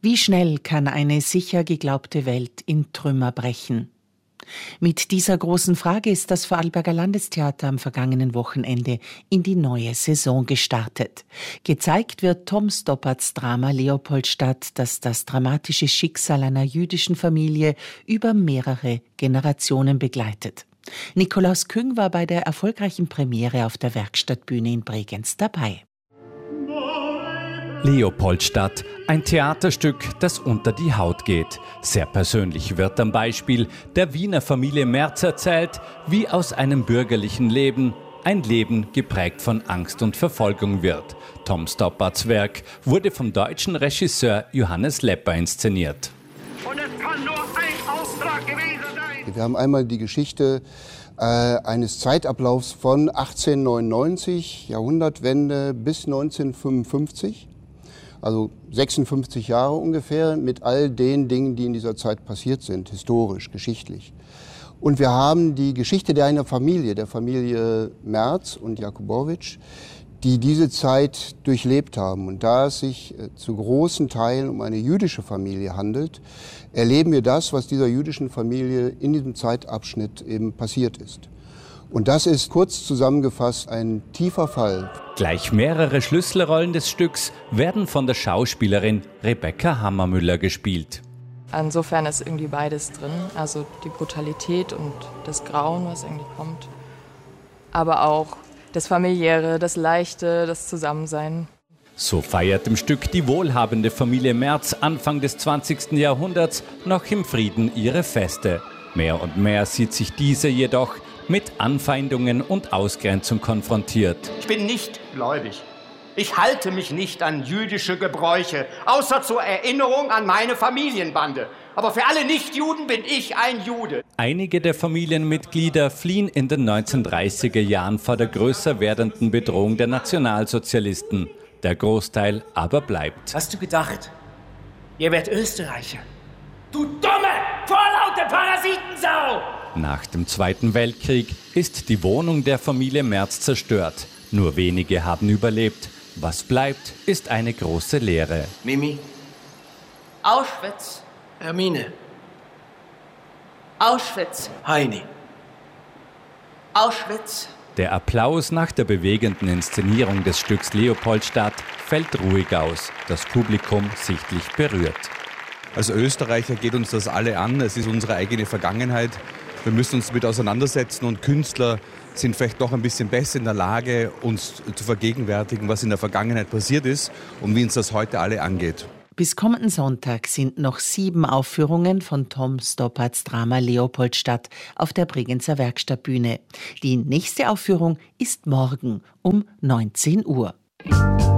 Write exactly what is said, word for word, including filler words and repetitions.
Wie schnell kann eine sicher geglaubte Welt in Trümmer brechen? Mit dieser großen Frage ist das Vorarlberger Landestheater am vergangenen Wochenende in die neue Saison gestartet. Gezeigt wird Tom Stoppards Drama Leopoldstadt, das das dramatische Schicksal einer jüdischen Familie über mehrere Generationen begleitet. Nikolaus Küng war bei der erfolgreichen Premiere auf der Werkstattbühne in Bregenz dabei. Leopoldstadt, ein Theaterstück, das unter die Haut geht. Sehr persönlich wird am Beispiel der Wiener Familie Merz erzählt, wie aus einem bürgerlichen Leben ein Leben geprägt von Angst und Verfolgung wird. Tom Stoppards Werk wurde vom deutschen Regisseur Johannes Lepper inszeniert. Und es kann nur ein Auftrag gewesen sein. Wir haben einmal die Geschichte äh, eines Zeitablaufs von achtzehnhundertneunundneunzig, Jahrhundertwende bis neunzehnhundertfünfundfünfzig. Also sechsundfünfzig Jahre ungefähr mit all den Dingen, die in dieser Zeit passiert sind, historisch, geschichtlich. Und wir haben die Geschichte der einer Familie, der Familie Merz und Jakubowitsch, die diese Zeit durchlebt haben. Und da es sich zu großen Teilen um eine jüdische Familie handelt, erleben wir das, was dieser jüdischen Familie in diesem Zeitabschnitt eben passiert ist. Und das ist kurz zusammengefasst ein tiefer Fall. Gleich mehrere Schlüsselrollen des Stücks werden von der Schauspielerin Rebecca Hammermüller gespielt. Insofern ist irgendwie beides drin, also die Brutalität und das Grauen, was irgendwie kommt, aber auch das Familiäre, das Leichte, das Zusammensein. So feiert im Stück die wohlhabende Familie Merz Anfang des zwanzigsten Jahrhunderts noch im Frieden ihre Feste. Mehr und mehr sieht sich diese jedoch mit Anfeindungen und Ausgrenzung konfrontiert. Ich bin nicht gläubig. Ich halte mich nicht an jüdische Gebräuche, außer zur Erinnerung an meine Familienbande. Aber für alle Nichtjuden bin ich ein Jude. Einige der Familienmitglieder fliehen in den neunzehnhundertdreißiger Jahren vor der größer werdenden Bedrohung der Nationalsozialisten. Der Großteil aber bleibt. Hast du gedacht, ihr werdet Österreicher? Du dumme, vorlaute Parasitensau! Nach dem Zweiten Weltkrieg ist die Wohnung der Familie Merz zerstört. Nur wenige haben überlebt. Was bleibt, ist eine große Leere. Mimi. Auschwitz. Hermine. Auschwitz. Heini. Auschwitz. Der Applaus nach der bewegenden Inszenierung des Stücks Leopoldstadt fällt ruhig aus. Das Publikum sichtlich berührt. Als Österreicher geht uns das alle an. Es ist unsere eigene Vergangenheit. Wir müssen uns damit auseinandersetzen und Künstler sind vielleicht noch ein bisschen besser in der Lage, uns zu vergegenwärtigen, was in der Vergangenheit passiert ist und wie uns das heute alle angeht. Bis kommenden Sonntag sind noch sieben Aufführungen von Tom Stoppards Drama Leopoldstadt auf der Bregenzer Werkstattbühne. Die nächste Aufführung ist morgen um neunzehn Uhr.